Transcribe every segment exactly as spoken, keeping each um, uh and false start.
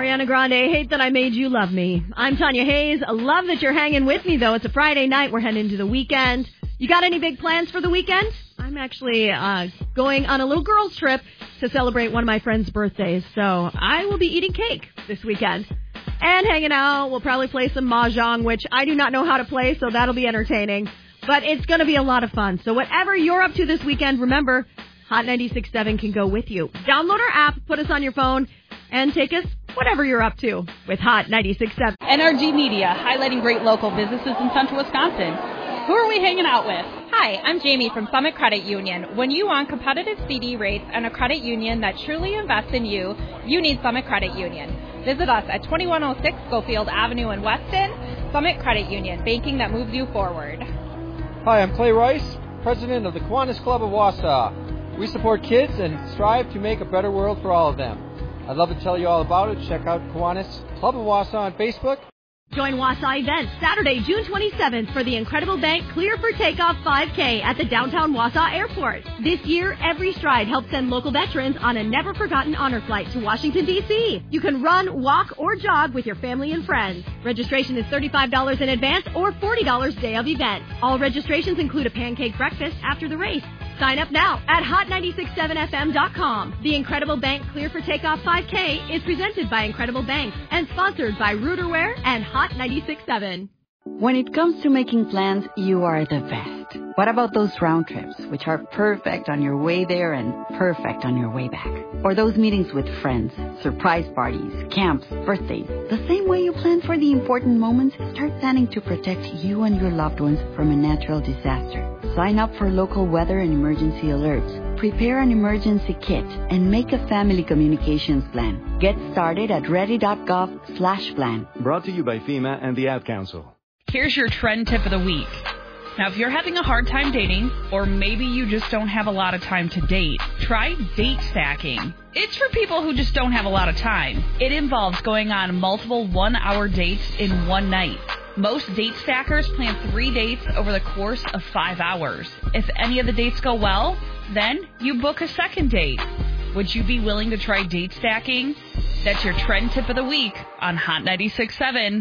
Ariana Grande, Hate That I Made You Love Me. I'm Tanya Hayes. I love that you're hanging with me, though. It's a Friday night. We're heading into the weekend. You got any big plans for the weekend? I'm actually uh, going on a little girls' trip to celebrate one of my friends' birthdays, so I will be eating cake this weekend. And hanging out. We'll probably play some Mahjong, which I do not know how to play, so that'll be entertaining. But it's going to be a lot of fun. So whatever you're up to this weekend, remember, Hot ninety-six point seven can go with you. Download our app, put us on your phone, and take us whatever you're up to with Hot ninety-six point seven. N R G Media, highlighting great local businesses in central Wisconsin. Who are we hanging out with? Hi, I'm Jamie from Summit Credit Union. When you want competitive C D rates and a credit union that truly invests in you, you need Summit Credit Union. Visit us at twenty-one oh six Schofield Avenue in Weston. Summit Credit Union, banking that moves you forward. Hi, I'm Clay Rice, president of the Kiwanis Club of Wausau. We support kids and strive to make a better world for all of them. I'd love to tell you all about it. Check out Kiwanis Club of Wausau on Facebook. Join Wausau Events Saturday, June twenty-seventh for the Incredible Bank Clear for Takeoff five K at the downtown Wausau Airport. This year, Every Stride helps send local veterans on a never-forgotten honor flight to Washington, D C You can run, walk, or jog with your family and friends. Registration is thirty-five dollars in advance or forty dollars day of event. All registrations include a pancake breakfast after the race. Sign up now at hot nine six seven f m dot com. The Incredible Bank Clear for Takeoff five K is presented by Incredible Bank and sponsored by Rooterware and Hot ninety-six point seven. When it comes to making plans, you are the best. What about those round trips, which are perfect on your way there and perfect on your way back? Or those meetings with friends, surprise parties, camps, birthdays? The same way you plan for the important moments, start planning to protect you and your loved ones from a natural disaster. Sign up for local weather and emergency alerts. Prepare an emergency kit and make a family communications plan. Get started at ready.gov slash plan. Brought to you by FEMA and the Ad Council. Here's your trend tip of the week. Now, if you're having a hard time dating, or maybe you just don't have a lot of time to date, try date stacking. It's for people who just don't have a lot of time. It involves going on multiple one-hour dates in one night. Most date stackers plan three dates over the course of five hours. If any of the dates go well, then you book a second date. Would you be willing to try date stacking? That's your trend tip of the week on Hot ninety-six point seven.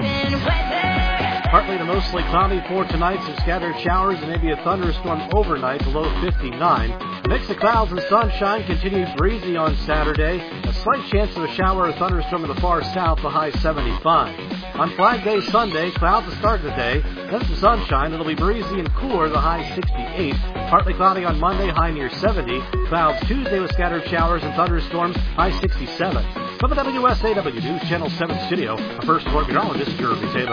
Partly to mostly cloudy for tonight, some scattered showers and maybe a thunderstorm overnight, the low fifty-nine. A mix of clouds and sunshine continues breezy on Saturday. A slight chance of a shower or thunderstorm in the far south, the high seventy-five. On Flag Day Sunday, clouds to start the day, then some sunshine. It'll be breezy and cooler, the high sixty-eight. Partly cloudy on Monday, high near seventy. Clouds Tuesday with scattered showers and thunderstorms, high sixty-seven. From the W S A W News Channel seven studio, our first report meteorologist, Jeremy Taylor.